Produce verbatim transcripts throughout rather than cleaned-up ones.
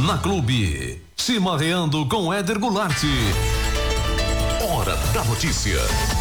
na Clube. Chimarreando com Éder Goulart. Hora da notícia.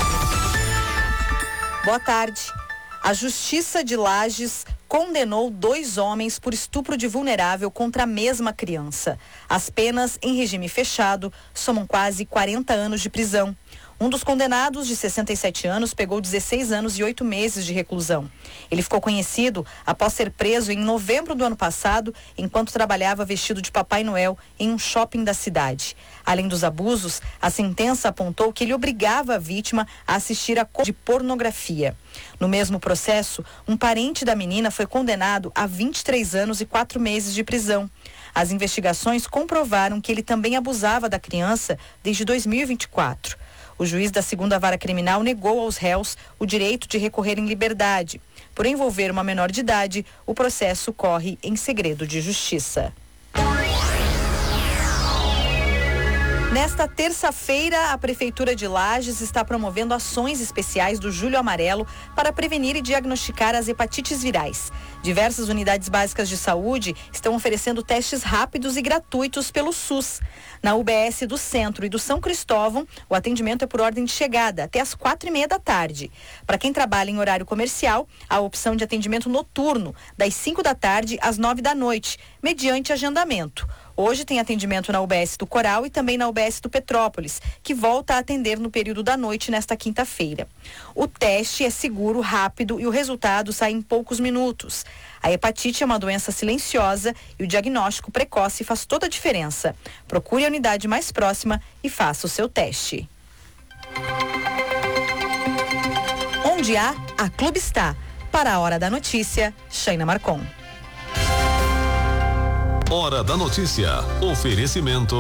Boa tarde. A Justiça de Lages condenou dois homens por estupro de vulnerável contra a mesma criança. As penas, em regime fechado, somam quase quarenta anos de prisão. Um dos condenados, de sessenta e sete anos, pegou dezesseis anos e oito meses de reclusão. Ele ficou conhecido após ser preso em novembro do ano passado, enquanto trabalhava vestido de Papai Noel em um shopping da cidade. Além dos abusos, a sentença apontou que ele obrigava a vítima a assistir a co- de pornografia. No mesmo processo, um parente da menina foi condenado a vinte e três anos e quatro meses de prisão. As investigações comprovaram que ele também abusava da criança desde dois mil e vinte e quatro. O juiz da segunda vara criminal negou aos réus o direito de recorrer em liberdade. Por envolver uma menor de idade, o processo corre em segredo de justiça. Nesta terça-feira, a Prefeitura de Lages está promovendo ações especiais do Julho Amarelo para prevenir e diagnosticar as hepatites virais. Diversas unidades básicas de saúde estão oferecendo testes rápidos e gratuitos pelo SUS. Na U B S do Centro e do São Cristóvão, o atendimento é por ordem de chegada, até às quatro e meia da tarde. Para quem trabalha em horário comercial, há a opção de atendimento noturno, das cinco da tarde às nove da noite, mediante agendamento. Hoje tem atendimento na U B S do Coral e também na U B S do Petrópolis, que volta a atender no período da noite nesta quinta-feira. O teste é seguro, rápido e o resultado sai em poucos minutos. A hepatite é uma doença silenciosa e o diagnóstico precoce faz toda a diferença. Procure a unidade mais próxima e faça o seu teste. Onde há, a Clube está. Para a Hora da Notícia, Shaina Marcon. Hora da notícia. Oferecimento.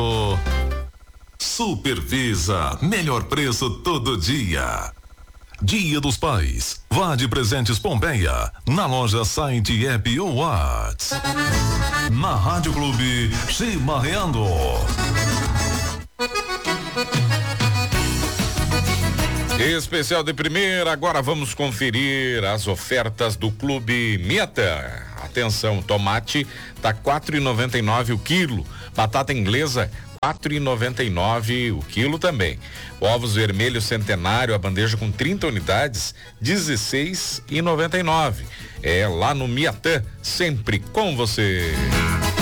Supervisa. Melhor preço todo dia. Dia dos Pais. Vá de Presentes Pompeia. Na loja, site e app ou WhatsApp. Na Rádio Clube, Chimarreando. Especial de primeira, agora vamos conferir as ofertas do Clube Miata. Atenção, tomate tá quatro e noventa e nove o quilo, batata inglesa quatro e noventa e nove o quilo também. Ovos vermelhos centenário, a bandeja com trinta unidades, dezesseis e noventa e nove. É lá no Miatã, sempre com você.